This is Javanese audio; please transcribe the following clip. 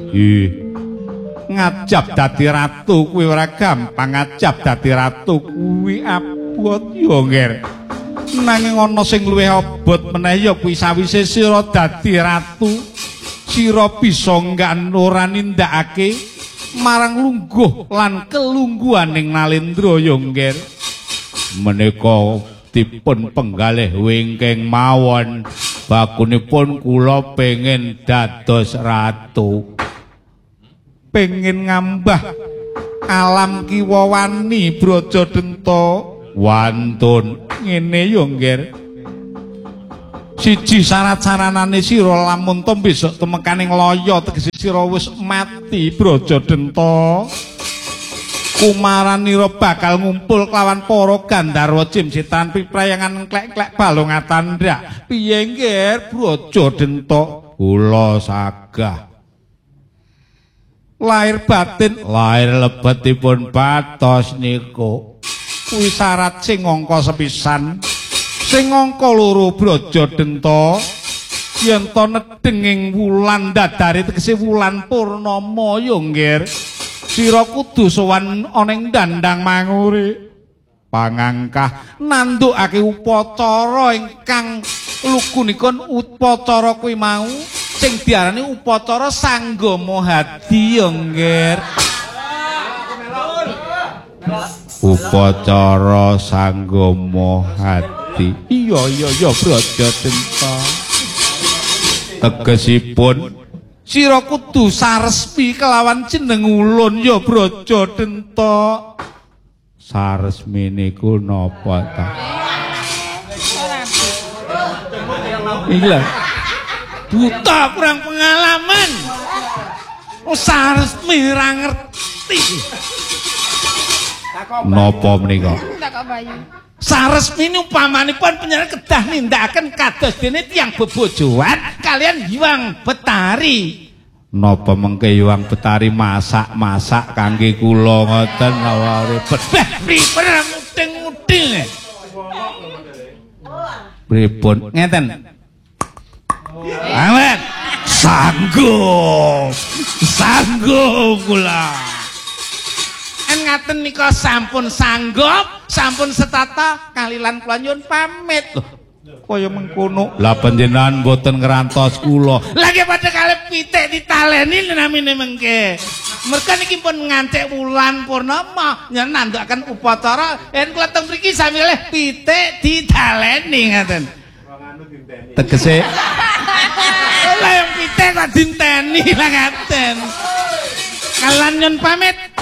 ngajab dadi ratu kuwi ora gampang, ngajab dadi ratu kuwi abot yo ngger. Nanging ana sing luwih abot meneh ya kuwi sawise sira dadi ratu, sira bisa ora nindakake marang lungguh lan kelungguhaning Nalendra ya ngger. Menika dipun penggalih wingking mawon, bakunipun kula pengen dados ratu, pengen ngambah alam kiwa wani Brajadenta wantun ngene yo ngger. Siji syarat-saranane sira lamun to besok temekaning loya tegese sira wis mati Brajadenta, kumaranira bakal ngumpul kelawan para Gandharwa Jimsitan piprayangan klek-klek balungatan ndak. Piye ngger Brajadenta? Kula sagah lahir batin, lahir lebetipun patos niku kuwi syarat sing angka sepisan. Sing angka loro Brajadenta yen to nedenging wulan dadari tegese wulan purnama ya ngger. Sira kudu sowan ana ing Dandang Mangure pangangkah nandukake upacara ingkang lugunipun upacara kuwi mau sing diarani upacara Sanggama Hadi ya ngger. Upacara Sanggama Hadi. Iya Brajadenta. Tegesipun sira kudu saresmi kelawan jeneng ulun ya Brajadenta. Saresmi niku napa ta? Iya. Buta kurang pengalaman. Saresmi ora ngerti. Napa menika? Saresmi upamanipun panjenengan kedah nindakaken kados dene tiyang bebojoan kalian Hyang Betari. Napa mengke Hyang Betari masak-masak kangge kula ngoten napa ribet. Pripun muting-muting. Pripun ngeten? Awet sanggup kula. Ngaten nika sampun sanggup, sampun setata kalilan kula nyuwun pamit. Loh, kaya mengkono. Lah panjenengan mboten ngrantos kula. Lagi pada kalih pitik ditaleni namine mengke. Merga niki pun ngancik wulan purnama nyen nandhaken upacara yen kula teng mriki samilih pitik ditaleni ngaten. Tegese lah yang pitik kok dinteni lah ngaten. Kalian nyuwun pamit.